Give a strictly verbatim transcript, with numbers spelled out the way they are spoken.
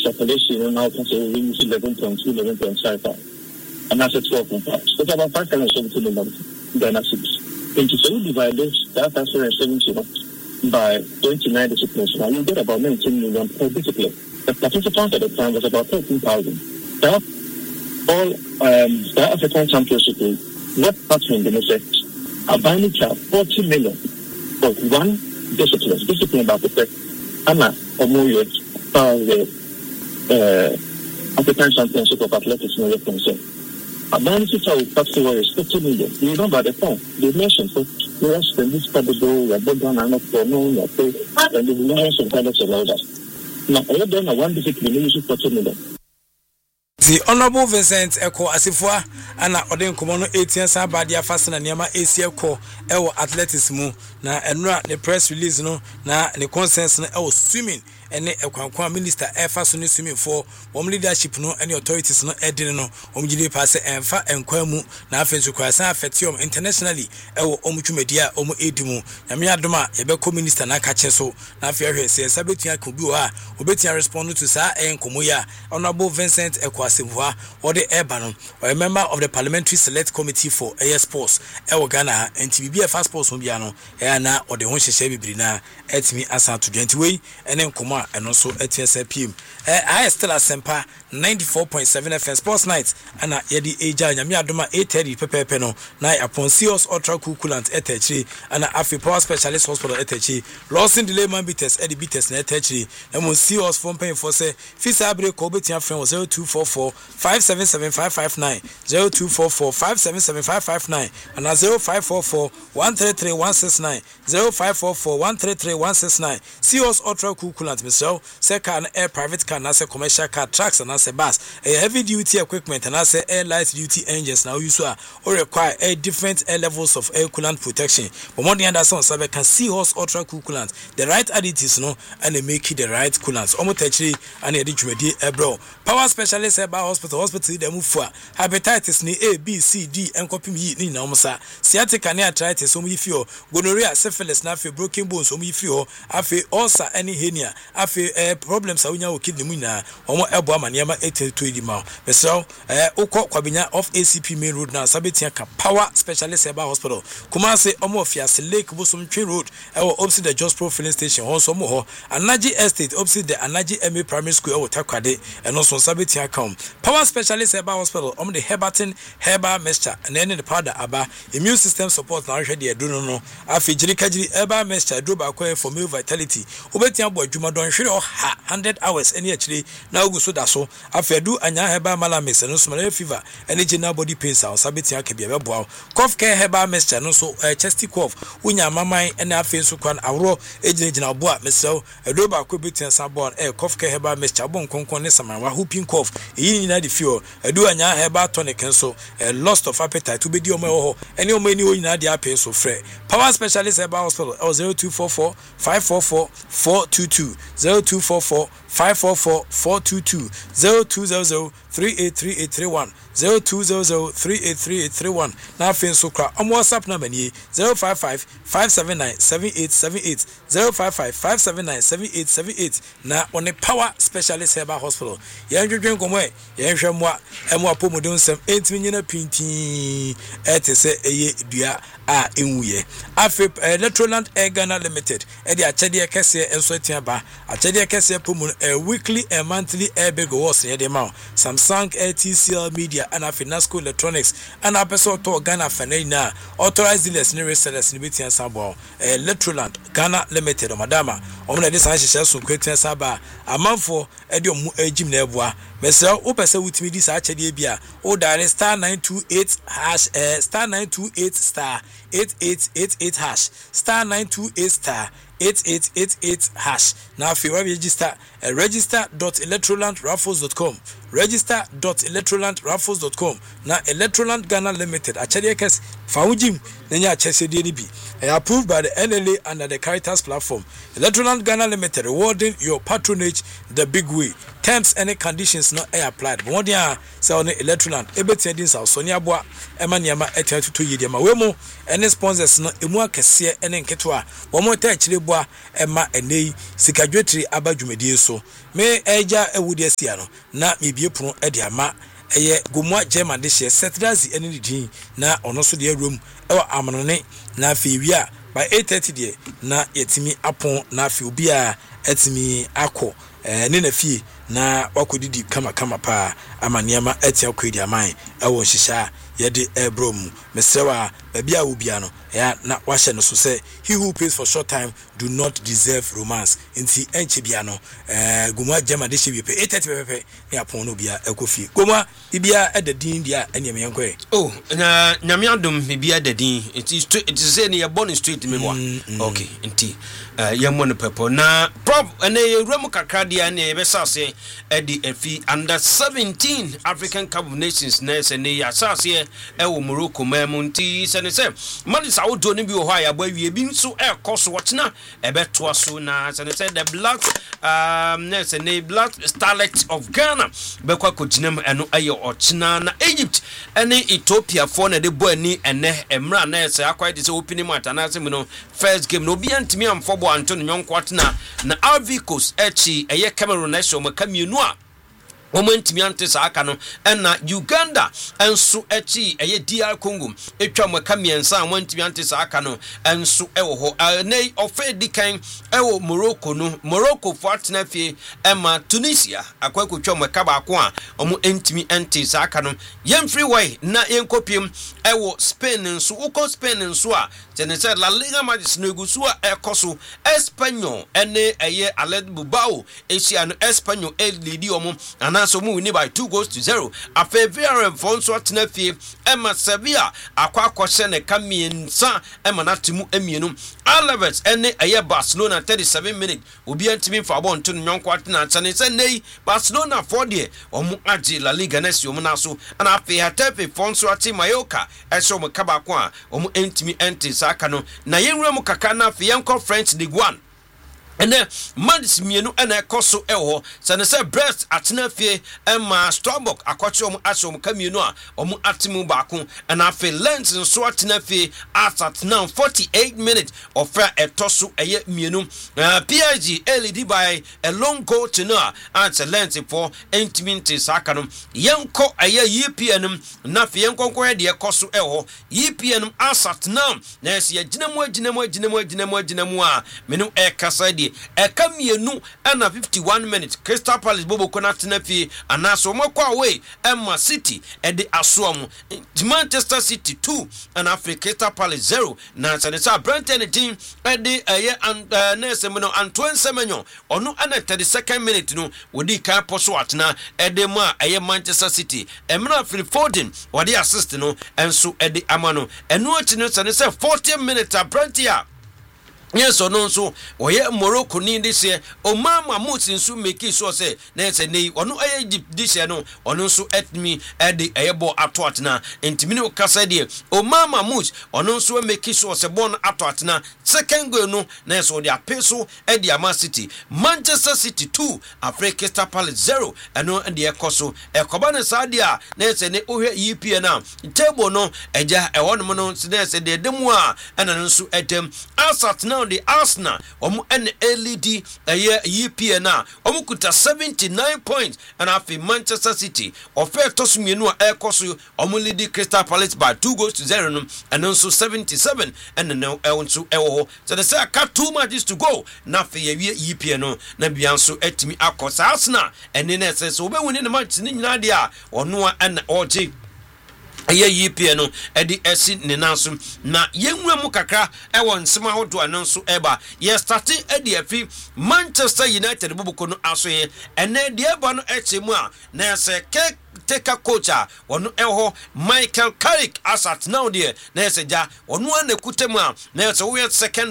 extrapolation and now can say we use eleven point two, eleven point five, and that's a twelve point five. So it's about five hundred seventy million Ghana cedis. And so we divide that five hundred seventy by twenty-nine disciplines, now you get about nineteen million per discipline. The participants at the time was about thirteen thousand. Now, all um, the African Championship, what happened in effect? A binding child, forty million for one discipline. Discipline about the fact, Anna, or more yet, the African Championship of Athletics in the concern. A binding child, practically is fifty million. You remember the phone, they mentioned, so we asked them this part of the door, but down and not for no, and the millions of pilots allowed us. Now, all done a one discipline, you should forty million. The Honorable Vincent Eko Asifua ana Oden Komono eighteen Sabadia Fasana Niama A C Eko Ewo Athletics mu na enra the press release no na the consensus no ewo swimming ene ekwankwan minister efa so ne swimming for wom leadership no ene authorities no edin no omjide pass enfa enkwan mu na afenso kwasa afetium internationally ewo omtwumedia omo edimu nyame adoma yebeko minister na kache so na afia hwe se sabetua kobi wa obetia respond to sa enkomo ya Honorable Vincent Eko Asifua or the Ebanon or a member of the Parliamentary Select Committee for Air Sports Ewo Ghana and T B B F Sports Umbiano Eana or the Honshe Shebi Brina et me asa to twenty way and then Kuma and also at S A P M. I still a Sempa ninety-four point seven F M Sports Nights and a Yedi Eja Yamia Doma eight thirty Pepe Peno Nai upon Seos Ultra Kukulant Etechi and a Afi Power Specialist Hospital Etechi Lawson Delay Man Bitters Eddie Bitters Etechi and when Seos from paying for say Fisabre Kobetia friend was zero two four four five seven seven five five nine zero two four four five seven seven five five nine and a zero five four four one three three one six nine zero five four four one three three one six nine Seos Ultra Kukulant Michelle second air private car and as a commercial car trucks and as a bus a heavy duty equipment and as a air light duty engines now use or require a different air levels of air coolant protection but one the Anderson Sabe can Seos Ultra Coolant the right additives no and they make it the right coolant almost actually and the jumedi bro power specialist about hospital hospital dem fua hepatitis ni A B C D enkopim yi ni na omsa sciatica ne arthritis omu yifio gonorrhea syphilis na afi broken bones omu yifio afi ulcer any hernia afi eh, problems awunya wo kidney mu na omo ebo amaniama eteto edima meso eh ukọ kwabenya of A C P main road na sabetia ka power specialist about hospital kuma se omo ofiase lake bosom twin road e wo opposite the Just Pro filling station ho so mo ho Anaji estate opposite the Anaji M A primary school e wo takwade eno so sabetia come power specialist about hospital om the Herbatin herbal mixture and then the powder aba immune system support na hwe de edu no afi jiri kajiri herbal mixture do ba kwa for male vitality obetia bo adwuma don hwe o one hundred hours any actually na ogu so da so afi adu anya herbal malamis no so malaria fever any general body pains a sabetia ka bia bebo cough care herbal mixture no so uh, chesty cough unya maman na afi so kwan awro ejina jina bo a mesel edu ba kwa betia sabon e cough care herbal mixture bon konkon ne samanwa whooping cough eyi ni na de fio edu anya herbal tonic nso a loss of appetite obedi omo ho eni omo eni o nyina de ape so frɛ power specialist herbal hospital zero two four four five four four four two two zero two four four five four four four two two zero two zero zero three eight three eight three one zero two zero zero three eight three eight three one na afen so kra omo WhatsApp number ni zero five five five seven nine seven eight seven eight zero five five five seven nine seven eight seven eight na on the power specialist herbal hospital yan dwedwen komo e yan hwɛ mo a emo apomodon sem entimi nyina pinti etese eye dua a enwuye afi Electroland Air Ghana Limited e de achede kese enso atiaba achede kese pomu a weekly and monthly air bag was near the mount Samsung L T C L Media and Finasco Electronics and a person to Ghana Fanina authorized dealers near resellers in Bitian Sabo Electroland Ghana Limited or Madama on the design so creating Saba a month for Edium Jim Nebua Messel Opesa with me this achede bia o dial star nine two eight hash uh, star nine two eight star eight eight eight eight hash star nine two eight star eight eight eight eight hash now if you register uh, register dot electroland raffles dot com register dot electroland raffles dot com na Electroland Ghana Limited achede kes fawujim Nenya Chesedi N B. Approved by the N L A under the Caritas platform. Electroland Ghana Limited rewarding your patronage the big way. Terms and conditions not applied. But one day, say on Electroland, Ebetending South Sonia Boa, Emaniama Etia to Yidima Wemo, and sponsors no Emua Kessia and Enketwa, one more touch Boa, Emma and Nay, Sikajutri Abajumedi so. May Eja Ewudiasiano, not me be a pro Ediama. Eye gomwa German this year setdazi energy na ono so de room e amanone na afi wi by eight thirty de na yetimi apon na afi obi a etimi akọ eh ne na fie na wakodidi kama kama pa amaniama etia kwedi aman e wo hihia ye de ebrom mesrewa ba bia obia no ya na wahye no so say he who pays for short time do not deserve romance inti enche bia no eh gomwa German de hye eight thirty pepe ne apon no bia ekofi gomwa bibia edadin dia ene me yenkoe oh na nyame adom bibia edadin it is it is say ne born straight me wa okay inti eh yemo no pepo na prof ene yewrem kakra dia ne yebesase edi efi under seventeen African Cup of Nations na se ne ya sase e wo Morocco mamunti se ne se mani saudo ne bi wo ha ya ba wie bi nso e koso wotena e beto aso na se ne se the black um ne se ne black starlet of Ghana be kwa kojinam eno aye ochina na Egypt ene Ethiopia for na de bo ani ene emra na se akwa de se opening match na se no first game no bi antimi amfobo anto no nyonko atena na Ivory Coast echi eye Cameroon na so makamienu a Moment miante sa aka no na Uganda enso echi eye D R Congo etwa maka miensa moment miante sa aka no enso ewo ho nei ofe dikan ewo Morocco no Morocco for atena fie ema Tunisia akwakotwa maka ba ko a omo entimi ente sa aka no yem free way na yenkopiem ewo Spain enso uko Spain enso a tenese La Liga matches no egusu a ekoso Espanyol ene eye Atletico Bilbao esia no Espanyol e ledi omo ana so mu win by two goals to zero. A favor of Fonso Atnefie, Emma Sevilla, Aqua Quasene Camiensa, Emma Natimu Emienum, Alaves, and a Barcelona thirty-seven minutes, will be anti me for one to non quarters, and it's a nay, Barcelona for the or Muaji La Liga Nesio Monaso, and I pay a tepe Fonso Ati Mayoka, as so Macabaqua, or mu entimi enti Sakano, Nayenra Mukakana, Fianco French League One. And then Madis Mienu and a Coso Eho, Sanasa Breast Atina Fie, Emma Strawbock, Aquachum Asom Caminoa, or Mu Atimu Baku, and I feel lens and Swatina Fie at now forty-eight minutes of fair at Tosu a Mienu, P I G L E D by a long goal to Noah, answer lens for intimate Sakanum, young co a year E P N M, Nafianco Quadia Coso Eho, E P N M Asat now, Nancy Jinamo Jinamo Jinamo Jinamo Jinamua, Menu Air Casadi. E kamienu na fifty-one minutes Crystal Palace bobo konatena fi anaso mokwa away Emma City e de asoam Manchester City two and Africa Crystal Palace zero na sanesa Brentford team e de eye and na semeno Antoine Semenyo onu ana thirty-second minute no wodi kan poso atena e de ma eye Manchester City Emra Phil Foden wodi assist no enso e de amano enu ati no sanesa fortieth minute Brentford. Yes or no, so or yet Morocco need this year. O Mama Musin so make it so say, there's a nay or no Egypt this year no, or no so at me at the airbo at Twatna, and Timino Cassadia. O Mama Mus or no so make it so say born at Twatna, second go no, there's or their peso at the Ama City, Manchester City two, Africa Star Palace zero, and no and the Ecoso, a Cobana Sadia, there's an Ohe E P N, table no, a ja a one mono, there's a de demois, and an so at them, Asat now. The Arsenal, omu N L E D a year E P N A, omu kuta seventy-nine points, and after Manchester City, or fair Tosumino Air Cosu, omu lead Crystal Palace by two goals to zero, and also seventy-seven, and now Elso Eho. So they say I got two matches to go. Nothing a year E P N O, Nabianso et me Akos Arsenal, and then it says, so we win in the match in Nadia, or Noah and O J. Aye E P N edi esi ne nanso na yenwura mu kakra e won sema hodo anonso eba ye starting edi afi Manchester United bubuko no aso ye ene de eba no eche mu a na se ke take coach a wonu eho Michael Carrick asat now there na se ja wonu an ekutemu a na se we second